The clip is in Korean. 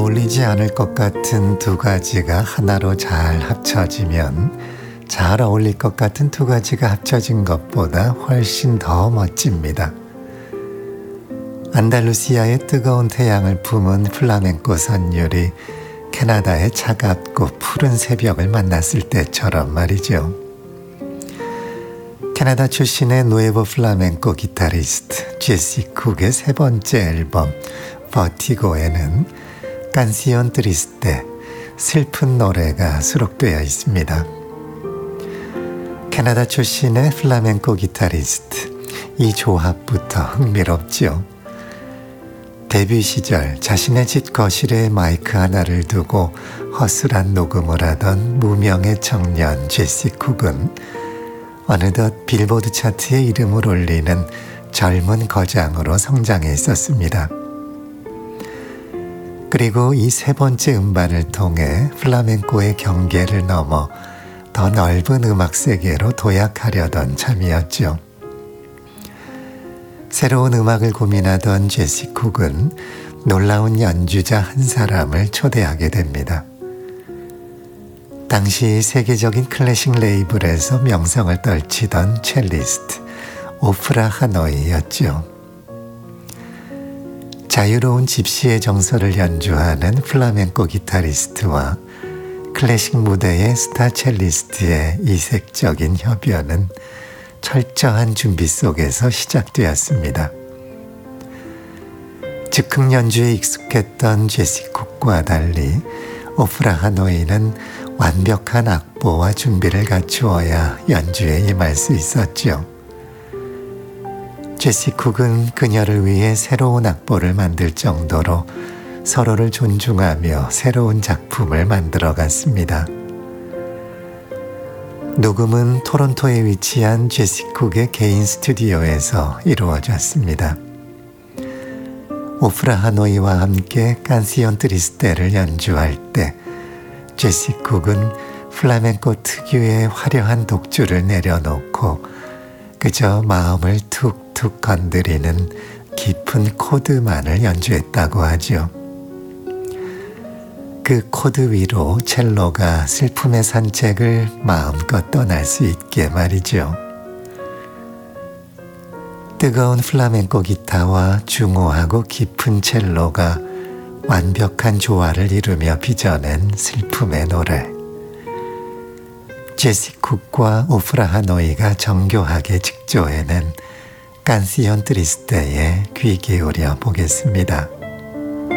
어울리지 않을 것 같은 두 가지가 하나로 잘 합쳐지면 잘 어울릴 것 같은 두 가지가 합쳐진 것보다 훨씬 더 멋집니다. 안달루시아의 뜨거운 태양을 품은 플라멩코 선율이 캐나다의 차갑고 푸른 새벽을 만났을 때처럼 말이죠. 캐나다 출신의 누에보 플라멩코 기타리스트 제시 쿡의 세 번째 앨범 버티고에는 깐시온 트리스테, 슬픈 노래가 수록되어 있습니다. 캐나다 출신의 플라멩코 기타리스트, 이 조합부터 흥미롭죠. 데뷔 시절 자신의 집 거실에 마이크 하나를 두고 허술한 녹음을 하던 무명의 청년 제시 쿡은 어느덧 빌보드 차트에 이름을 올리는 젊은 거장으로 성장해 있었습니다. 그리고 이 세 번째 음반을 통해 플라멩코의 경계를 넘어 더 넓은 음악 세계로 도약하려던 참이었죠. 새로운 음악을 고민하던 제시 쿡은 놀라운 연주자 한 사람을 초대하게 됩니다. 당시 세계적인 클래식 레이블에서 명성을 떨치던 첼리스트 오프라 하노이였죠. 자유로운 집시의 정서를 연주하는 플라멩코 기타리스트와 클래식 무대의 스타 첼리스트의 이색적인 협연은 철저한 준비 속에서 시작되었습니다. 즉흥 연주에 익숙했던 제시 쿡과 달리 오프라 하노이는 완벽한 악보와 준비를 갖추어야 연주에 임할 수 있었죠. 제시 쿡은 그녀를 위해 새로운 악보를 만들 정도로 서로를 존중하며 새로운 작품을 만들어 갔습니다. 녹음은 토론토에 위치한 제시 쿡의 개인 스튜디오에서 이루어졌습니다. 오프라 하노이와 함께 깐시온 트리스테를 연주할 때 제시 쿡은 플라멩코 특유의 화려한 독주를 내려놓고 그저 마음을 툭툭 건드리는 깊은 코드만을 연주했다고 하죠. 그 코드 위로 첼로가 슬픔의 산책을 마음껏 떠날 수 있게 말이죠. 뜨거운 플라멩코 기타와 중후하고 깊은 첼로가 완벽한 조화를 이루며 빚어낸 슬픔의 노래. 제시 쿡과 오프라 하노이가 정교하게 직조해낸 깐시온 트리스테에 귀 기울여 보겠습니다.